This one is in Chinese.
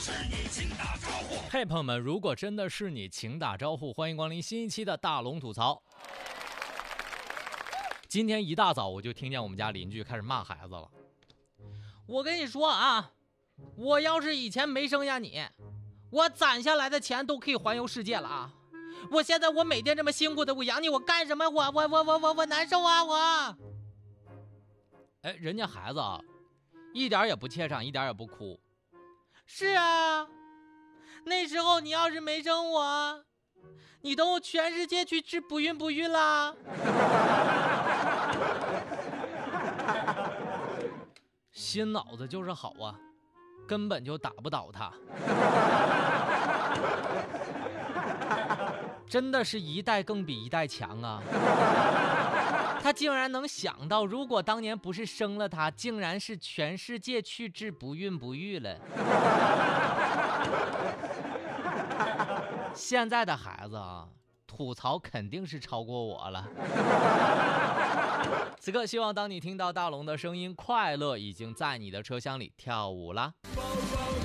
嘿，朋友们，如果真的是你，请打招呼。欢迎光临新一期的大龙吐槽。今天一大早我就听见我们家邻居开始骂孩子了。 我跟你说啊，我要是以前没生下你，我攒下来的钱都可以环游世界了啊！我现在我每天这么辛苦的我养你，我干什么？我难受啊！我。 哎，人家孩子啊，一点也不怯场，一点也不哭。 是啊，那时候你要是没生我，你都全世界去治不孕啦。 新脑子就是好啊，根本就打不倒他。真的是一代更比一代强啊！他竟然能想到，如果当年不是生了他，竟然是全世界去治不孕了。现在的孩子啊，吐槽肯定是超过我了。此刻希望当你听到大龙的声音，快乐已经在你的车厢里跳舞了。